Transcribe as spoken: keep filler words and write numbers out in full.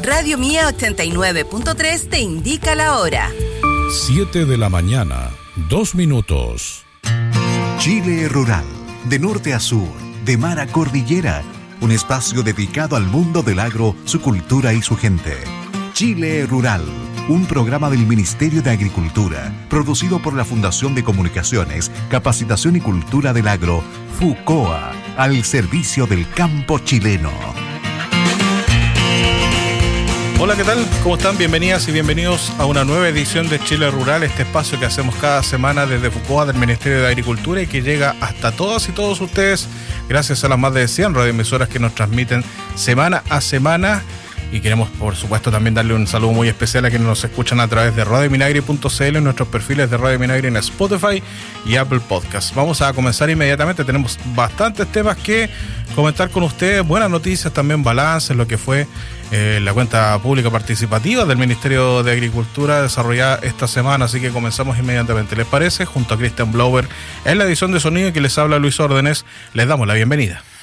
Radio Mía ochenta y nueve punto tres te indica la hora. siete de la mañana, dos minutos. Chile Rural, de norte a sur, de mar a cordillera, un espacio dedicado al mundo del agro, su cultura y su gente. Chile Rural, un programa del Ministerio de Agricultura, producido por la Fundación de Comunicaciones, Capacitación y Cultura del Agro, FUCOA, al servicio del campo chileno. Hola, ¿qué tal? ¿Cómo están? Bienvenidas y bienvenidos a una nueva edición de Chile Rural, este espacio que hacemos cada semana desde FUCOA del Ministerio de Agricultura y que llega hasta todas y todos ustedes gracias a las más de cien radioemisoras que nos transmiten semana a semana. Y queremos, por supuesto, también darle un saludo muy especial a quienes nos escuchan a través de radio minagri punto c l en nuestros perfiles de Radio Minagri en Spotify y Apple Podcasts. Vamos a comenzar inmediatamente. Tenemos bastantes temas que comentar con ustedes, buenas noticias, también balances, lo que fue eh, la cuenta pública participativa del Ministerio de Agricultura desarrollada esta semana. Así que comenzamos inmediatamente. ¿Les parece? Junto a Cristian Blower en la edición de sonido que les habla Luis Órdenes, les damos la bienvenida.